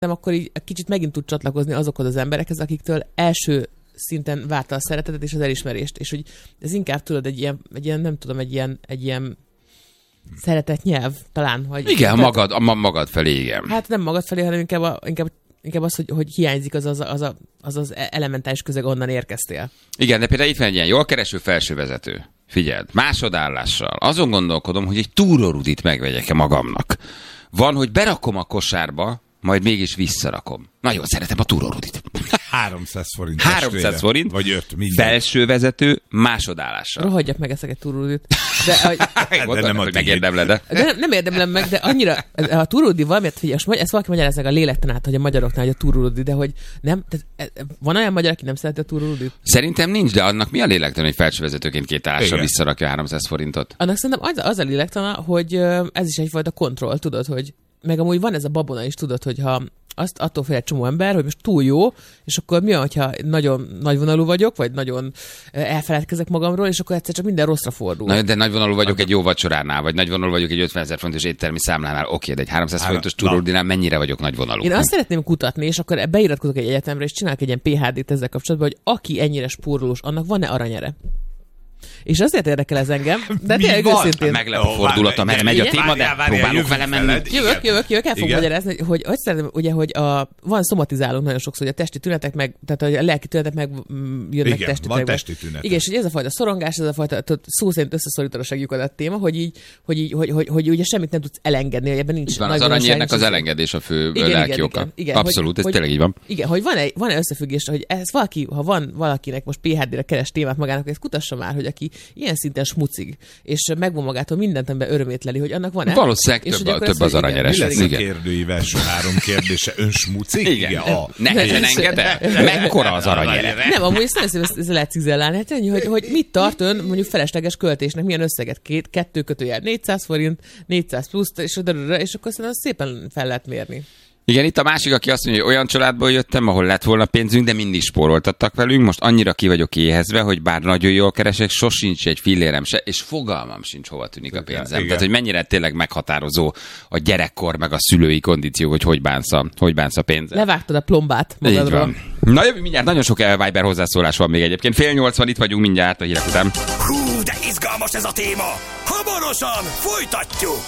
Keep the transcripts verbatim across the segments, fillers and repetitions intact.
akkor így kicsit megint tud csatlakozni azokhoz az emberekhez, akiktől első szinten várta a szeretetet és az elismerést, és hogy ez inkább tudod egy ilyen, egy ilyen nem tudom, egy ilyen, egy ilyen szeretett nyelv talán. Hogy igen, magad, a magad felé, igen. Hát nem magad felé, hanem inkább, a, inkább, inkább az, hogy, hogy hiányzik az az, az, az, az az elementális közeg, onnan érkeztél. Igen, de például itt van egy ilyen jól kereső felsővezető. Figyeld, másodállással. Azon gondolkodom, hogy egy túrórudit megvegyek-e magamnak. Van, hogy berakom a kosárba, majd mégis visszarakom. Nagyon szeretem a túrórudit. háromszáz forint. háromszáz forint. Vagy öt, minden. Felsővezető másodállással. Rohadjak meg, eszek egy túrórudit. De, de, de nem a megérdemled, de. de nem, nem érdemlem meg, de annyira a túrórudi valamiért, figyelj, ezt valaki magyaráz meg a lélektan át, hogy a magyaroknál, hogy a túrórudi, de hogy nem, tehát van olyan magyar, aki nem szereti a túrórudit? Szerintem nincs, de annak mi a lélektan, hogy felsővezetőként két állással visszarakja háromszáz forintot? Annak szerintem az, az a lélektana, hogy ez is egyfajta kontroll, tudod, hogy meg amúgy van ez a babona is, tudod, hogy ha azt attól fél egy csomó ember, hogy most túl jó, és akkor mi van, hogyha nagyon nagyvonalú vagyok, vagy nagyon elfeledkezek magamról, és akkor egyszer csak minden rosszra fordul. Na, de nagyvonalú vagyok egy jó vacsoránál, vagy nagyvonalú vagyok egy ötvenezer forintos éttermi számlánál. Oké, de egy háromszáz forintos túrórudinál mennyire vagyok nagyvonalú? Én azt szeretném kutatni, és akkor beiratkozok egy egyetemre, és csinálok egy ilyen pé há dét ezzel kapcsolatban, hogy aki ennyire spórolós, annak van-e aranyere? És azért érdekel ez engem, de tényleg őszintén. Meglepő fordulata, mert megy a téma, de próbálok vele menni. Jövök, jövök, jövök, el fogom magyarázni, hogy hogy szeretem, ugye, hogy a, van szomatizálunk nagyon sokszor, hogy a testi tünetek meg, tehát hogy a lelki tünetek meg jönnek igen, testi van testi tünetek. Igen, és hogy ez a fajta szorongás, ez a fajta, szó szerint összeszorítod a segjukat a téma, hogy így, hogy, így hogy, hogy, hogy, ugye semmit nem tudsz elengedni, hogy ebben nincs van, az aranyérnek az elengedés a fő lelki oka. Abszolút, ez tényleg így van. Igen, hogy van egy van összefüggés, hogy ez valaki, ha van valakinek most pé há dére keres témát magának, ezt kutassa már, hogy aki ilyen szinten smucig, és megvan magától mindent, amiben örömét leli, hogy annak van-e? Valószínűleg több, több, több az aranyeres. Mi lesz a kérdői első három kérdése? Ön smucig? Igen. igen. Nehezen enged el? Mekkora az aranyere? Nem, amúgy ezt nagyon szépen lehet cizellálni. Hát ennyi, hogy, hogy mit tart ön mondjuk felesleges költésnek, milyen összeget? Két, kettő kötőjel négyszáz forint, négyszáz plusz, és, és akkor szerintem szépen fel lehet mérni. Igen, itt a másik, aki azt mondja, hogy olyan családból jöttem, ahol lett volna pénzünk, de mindig spóroltattak velünk. Most annyira ki vagyok éhezve, hogy bár nagyon jól keresek, sosincs egy fillérem se, és fogalmam sincs, hova tűnik a pénzem. Igen. Tehát, hogy mennyire tényleg meghatározó a gyerekkor, meg a szülői kondíció, hogy hogy bánsz a, hogy bánsz a pénzem. Levágtad a plombát magadról. Na jövő mindjárt, nagyon sok Viber hozzászólás van még egyébként. Fél nyolcvan itt vagyunk mindjárt a hírek után. Hú, de izgalmas ez a téma! Hamarosan folytatjuk!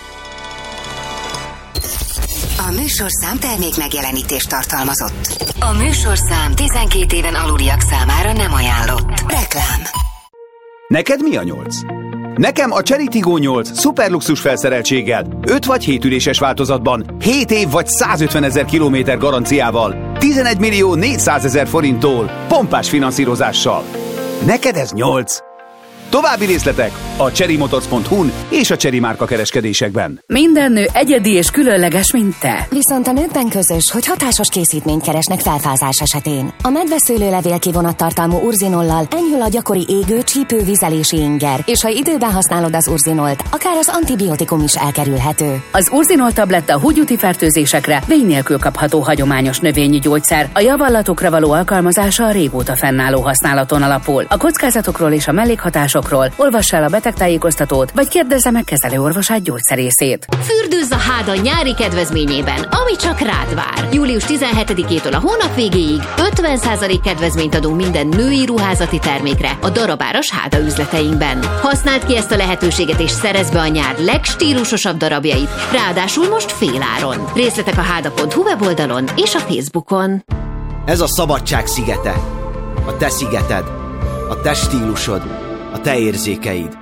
A műsorszám termék megjelenítést tartalmazott. A műsorszám tizenkét éven aluliak számára nem ajánlott. Reklám. Neked mi a nyolc? Nekem a Chery Tiggo nyolc szuperluxus felszereltséggel, öt vagy hét üléses változatban, hét év vagy százötvenezer kilométer garanciával, tizenegy millió négyszázezer forinttól, pompás finanszírozással. Neked ez nyolc? További részletek a chery motors pont hu-n és a Chery márka kereskedésekben. Minden nő egyedi és különleges, mint te. Viszont a nőkben közös, hogy hatásos készítményt keresnek felfázás esetén. A medveszőlőlevél kivonattartalmú urzinollal enyhül a gyakori égő, csípő, vizelési inger, és ha időben használod az urzinolt, akár az antibiotikum is elkerülhető. Az urzinol tabletta húgyúti fertőzésekre vény nélkül kapható hagyományos növényi gyógyszer. A javallatokra való alkalmazása a régóta fennálló használaton alapul. A kockázatokról és a mellékhatásokról olvass el a betegtájékoztatót, vagy kérdezze meg kezelőorvosát, gyógyszerészét. Fürdőzz a Háda nyári kedvezményében, ami csak rád vár. július tizenhetedikétől a hónap végéig ötven százalék kedvezményt adunk minden női ruházati termékre a darabáras Háda üzleteinkben. Használd ki ezt a lehetőséget és szerezd be a nyár legstílusosabb darabjait, ráadásul most féláron. Részletek a háda pont hu weboldalon és a Facebookon. Ez a szabadság szigete. A te szigeted. A te stílusod. A te érzékeid.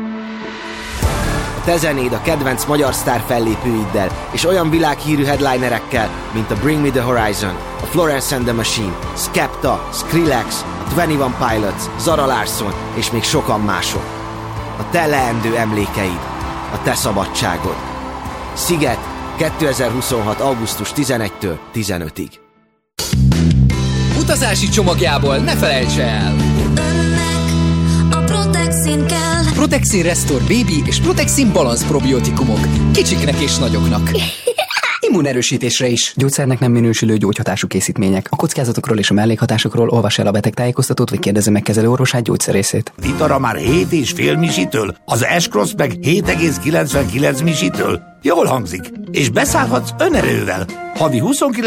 A te zenéd a kedvenc magyar sztár fellépőiddel, és olyan világhírű headlinerekkel, mint a Bring Me The Horizon, a Florence and the Machine, Skepta, Skrillex, a Twenty One Pilots, Zara Larsson és még sokan mások. A te leendő emlékeid. A te szabadságod. Sziget kétezer-huszonhat. augusztus tizenegyedikétől tizenötödiig. Utazási csomagjából ne felejts el! Protexin kell. Protexin Restore Baby és Protexin Balance probiotikumok. Kicsiknek és nagyoknak. Immunerősítésre is. Gyógyszernek nem minősülő gyógyhatású készítmények. A kockázatokról és a mellékhatásokról olvass el a betegtájékoztatót, vagy kérdezze meg kezelőorvosát, gyógyszerészét. Vitara már hét és fél misitől, az S-Cross meg hét egész kilencvenkilenc misitől. Jól hangzik, és beszállhatsz önerővel. Havi huszonkilenc